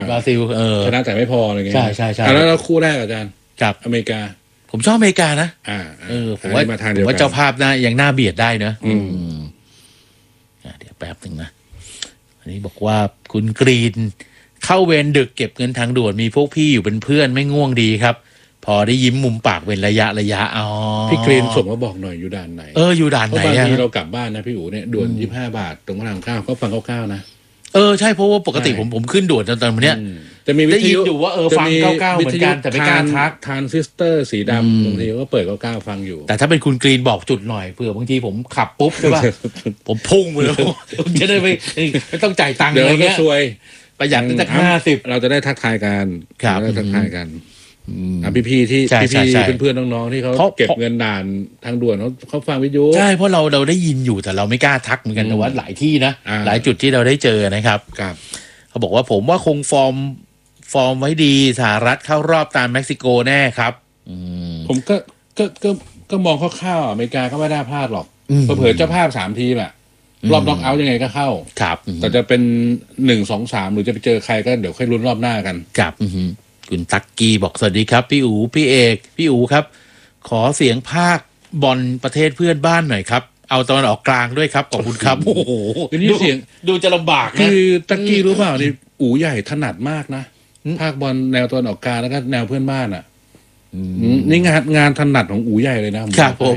บราซิลชนะแต่ไม่พออะไรเงี้ยใช่แล้วคู่แรกอาจารย์กับอเมริกาผมชอบอเมริกานะผมว่าเจ้าภาพยังน่าเบียดได้นะเดี๋ยวแป๊บนึงนะอันนี้บอกว่าคุณกรีนเข้าเวรดึกเก็บเงินทางด่วนมีพวกพี่อยู่เป็นเพื่อนไม่ง่วงดีครับพอได้ยิ้มมุมปากเป็นระยะพี่กรีนส่งมาบอกหน่อยอยู่ด่านไหนอยู่ด่านไหนบางทีเรากลับบ้านนะพี่อู๋เนี่ยด่วน25 บาทตรงพระราม9ก็ฟังคร่าวๆนะใช่เพราะว่าปกติผมขึ้นด่วนตอนเนี้ยจะมีวิทยุอยู่ว่าฟัง99เหมือนกันแต่ไม่กล้าทักทรานซิสเตอร์สีดำบางทีก็เปิด99ฟังอยู่แต่ถ้าเป็นคุณกรีนบอกจุดหน่อยเผื่อบางทีผมขับปุ๊บใช่ป่ะผมพุ่งไปแล้วจะได้ไม่ต้องจ่ายตังค์อะไรเงี้ยประหยัดตั้งแต่50 เราจะได้ทักทายกันได้ทักทายกันพี่ๆที่พี่เพื่อนๆน้องๆที่เขาเก็บเงินด่านทางด่วนเขาฟังวิทยุใช่เพราะเราได้ยินอยู่แต่เราไม่กล้าทักเหมือนกันแต่ว่าหลายที่นะหลายจุดที่เราได้เจอนะครับเขาบอกว่าผมว่าคงฟอร์มไว้ดีสหรัฐเข้ารอบตามเม็กซิโกแน่ครับผมก็มองคร่าวๆอเมริกาก็ไม่ได้พลาดหรอกเผยเจ้าภาพ3 ทีมอะรอบน็อกเอาท์ยังไงก็เข้าครับแต่จะเป็น1 2 3หรือจะไปเจอใครก็เดี๋ยวค่อยลุ้นรอบหน้ากันครับคุณตักกี้บอกสวัสดีครับพี่อู๋พี่เอกพี่อู๋ครับขอเสียงภาคบอลประเทศเพื่อนบ้านหน่อยครับเอาตะวันออกกลางด้วยครับขอบคุณครับโอ้โหนี่เสียงดูจะลำบากนะคือตักกี้รู้เปล่านี่อู๋ใหญ่ถนัดมากนะภาคบอลแนวตะวันออกกลางแล้วก็แนวเพื่อนบ้านอ่ะนี่งานถนัดของอู๋ใหญ่เลยนะครับผม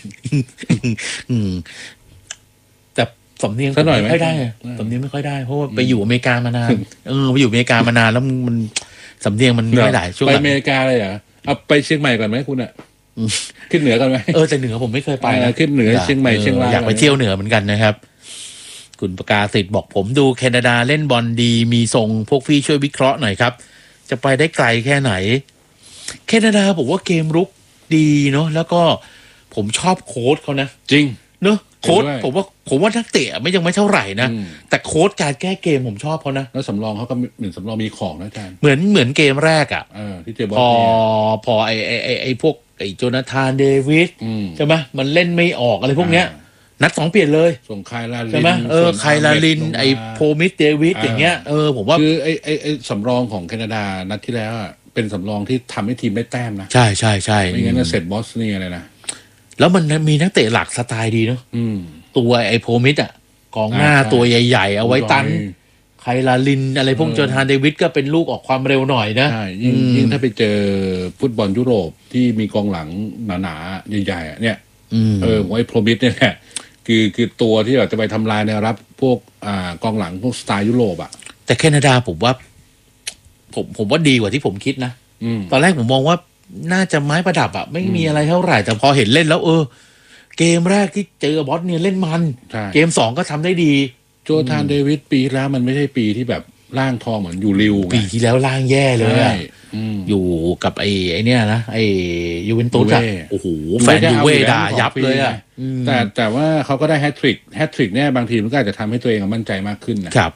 แต่สำเนียงไม่ค่อยได้สำเนียงไม่ค่อยได้เพราะว่าไปอยู่อเมริกามานานไปอยู่อเมริกามานานแล้วมันสำเนียงมันไม่ได้ช่วงไปอเมริกาเลยเหรอเอาไปเชียงใหม่ก่อนไหมคุณอ่ะขึ้นเหนือกันไหมแต่เหนือผมไม่เคยไปนะขึ้นเหนือเชียงใหม่เชียงรายอยากไปเที่ยวเหนือเหมือนกันนะครับคุณประกาศสิทธิ์บอกผมดูแคนาดาเล่นบอลดีมีทรงพวกพี่ช่วยวิเคราะห์หน่อยครับจะไปได้ไกลแค่ไหนแคนาดาบอกว่าเกมรุกดีเนาะแล้วก็ผมชอบโค้ชเขานะจริงเนอะโค้ชผมว่านักเตะไม่เท่าไหร่นะแต่โค้ชการแก้เกมผมชอบเขานะแล้วสำรองเขาก็เหมือนสำรองมีของนะอาจารย์เหมือนเกมแรกอ่ะที่เจอบอลพอไอพวกไอโจนาธานเดวิสใช่ไหมมันเล่นไม่ออกอะไรพวกเนี้ยนัด2เปลี่ยนเลยส่งไคลาลินใช่ไหมไคลาลินไอโพมิสเดวิสอย่างเงี้ยผมว่าคือไอสำรองของแคนาดานัดที่แล้วเป็นสำรองที่ทำให้ทีมได้แต้มนะใช่ไม่งั้นเสร็จบอสนี่อะไรนะแล้วมันมีนักเตะหลักสไตล์ดีเนาะตัวไอโพมิสกองหน้าตัวใหญ่ๆเอาไว้ตันไคลาลินอะไรพวกโจนาธานเดวิสก็เป็นลูกออกความเร็วหน่อยนะยิ่งถ้าไปเจอฟุตบอลยุโรปที่มีกองหลังหนาๆใหญ่ๆเนี่ยไว้โพมิสเนี่ยแหละคือตัวที่เราจะไปทำลายแนวรับพวกกองหลังพวกสไตล์ยุโรปแต่แคนาดาผมว่าดีกว่าที่ผมคิดนะตอนแรกผมมองว่าน่าจะไม้ประดับไม่มีอะไรเท่าไหร่แต่พอเห็นเล่นแล้วเกมแรกที่เจอบอสเนี่ยเล่นมันเกม2ก็ทำได้ดีโจนาธานเดวิสปีแล้วมันไม่ใช่ปีที่แบบร่างทองเหมือนอยู่ริวปีที่แล้วร่างแย่เลยอยู่กับไอ้เนี่ยนะไอ้ยูเวนตุสโอ้โหแฟนยูเว่ด่ายับเลยแต่ว่าเขาก็ได้แฮตทริกเนี่ยบางทีมันก็อาจจะทำให้ตัวเองมั่นใจมากขึ้นนะครับ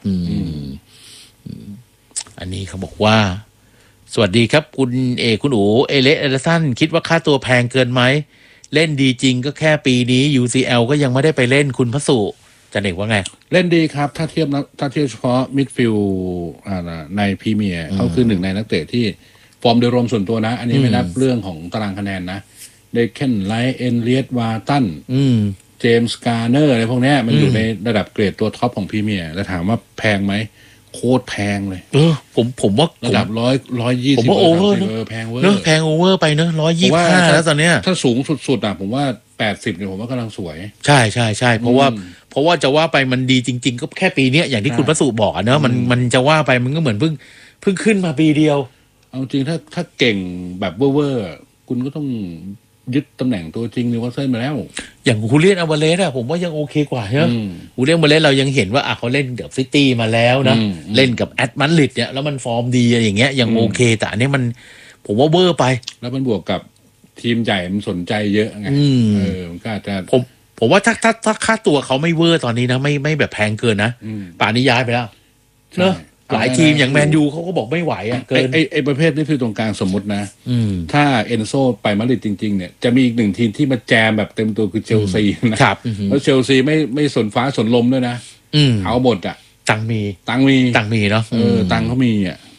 อันนี้เขาบอกว่าสวัสดีครับคุณคุณอู๋เอเลสเอลสันคิดว่าค่าตัวแพงเกินไหมเล่นดีจริงก็แค่ปีนี้ UCL ก็ยังไม่ได้ไปเล่นคุณพสุจะเด็กว่าไงเล่นดีครับถ้าเทียบเฉพาะมิดฟิลด์ในพรีเมียร์เขาคือหนึ่งในนักเตะที่ฟอร์มโดยรวมส่วนตัวนะอันนี้ไม่นับเรื่องของตารางคะแนนนะเดคเคนไลท์เอนเลียตวาตันเจมส์การ์เนอร์อะไรพวกนี้มันอยู่ในระดับเกรดตัวท็อปของพรีเมียร์แล้วถามว่าแพงไหมโคตรแพงเลยผมว่าระดับ120 ผมว่าโอเวอร์แพงเวอร์แพงโอเวอร์ไปเนอะ125แล้วตอนเนี้ยถ้าสูงสุดๆผมว่า80เนี่ยผมว่ากำลังสวยใช่เพราะว่าจะว่าไปมันดีจริงๆก็แค่ปีนี้อย่างที่คุณพระสุบอกเนอะมันจะว่าไปมันก็เหมือนเพิ่งขึ้นมาปีเดียวเอาจริงถ้าเก่งแบบเวอร์คุณก็ต้องยึดตำแหน่งตัวจริงนิวคาสเซิลมาแล้วอย่างฮูเลียนอัลวาเรสผมว่ายังโอเคกว่าใช่ไหมฮูเลียนอัลวาเรสเรายังเห็นว่าเขาเล่นกับซิตี้มาแล้วนะเล่นกับแอตมาดริดเนี่ยแล้วมันฟอร์มดีอย่างเงี้ยยังโอเคแต่อันนี้มันผมว่าเวอร์ไปแล้วมันบวกกับทีมใหญ่มันสนใจเยอะไงมันก็อาจจะผมว่าถ้าค่าตัวเขาไม่เวอร์ตอนนี้นะไม่แบบแพงเกินนะป่านนี้ย้ายไปแล้วเนอะหลายทีมอย่างแมนยูเขาก็บอกไม่ไหวเกินไอ้ประเภทนี้คือตรงกลางสมมตินะถ้าเอนโซไปมาดริดจริงๆเนี่ยจะมีอีกหนึ่งทีมที่มาแจมแบบเต็มตัวคือเชลซีนะครับแล้วเชลซีไม่สนฟ้าสนลมด้วยนะเอาหมดตังมีเนาะตังเขามี